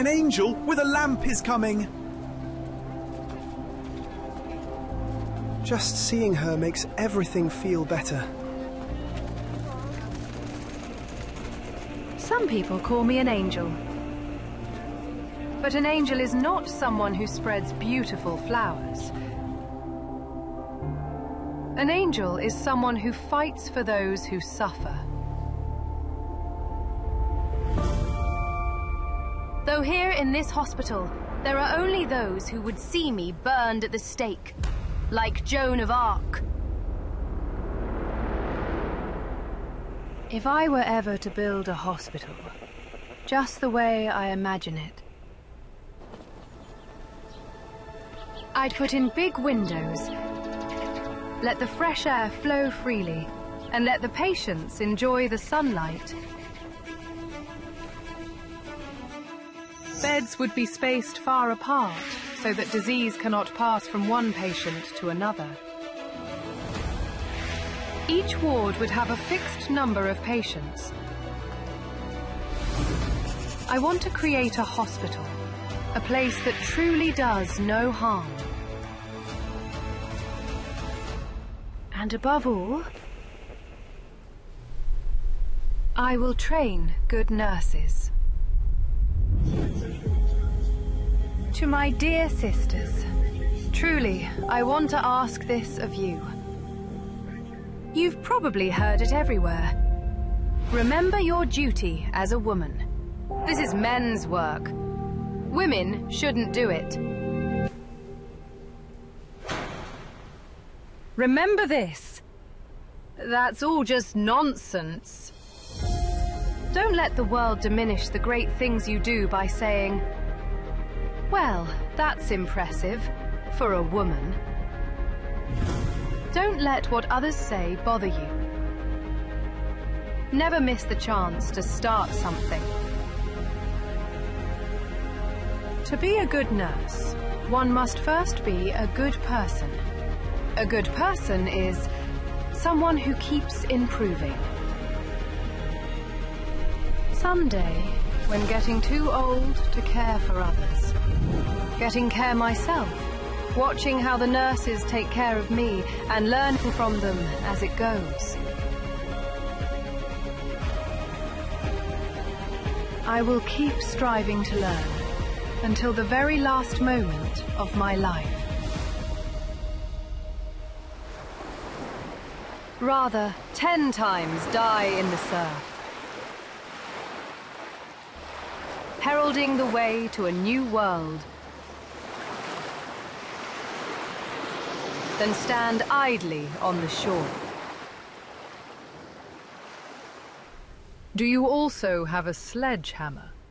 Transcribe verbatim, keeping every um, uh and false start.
An angel with a lamp is coming! Just seeing her makes everything feel better. Some people call me an angel. But an angel is not someone who spreads beautiful flowers. An angel is someone who fights for those who suffer. Though here in this hospital, there are only those who would see me burned at the stake, like Joan of Arc. If I were ever to build a hospital, just the way I imagine it, I'd put in big windows, let the fresh air flow freely, and let the patients enjoy the sunlight. Beds would be spaced far apart, so that disease cannot pass from one patient to another. Each ward would have a fixed number of patients. I want to create a hospital, a place that truly does no harm. And above all, I will train good nurses. To my dear sisters, truly, I want to ask this of you. You've probably heard it everywhere. Remember your duty as a woman. This is men's work. Women shouldn't do it. Remember this. That's all just nonsense. Don't let the world diminish the great things you do by saying, well, that's impressive for a woman. Don't let what others say bother you. Never miss the chance to start something. To be a good nurse, one must first be a good person. A good person is someone who keeps improving. Someday, when getting too old to care for others, getting care myself, watching how the nurses take care of me and learning from them as it goes, I will keep striving to learn until the very last moment of my life. Rather, ten times die in the surf, heralding the way to a new world, than stand idly on the shore. Do you also have a sledgehammer?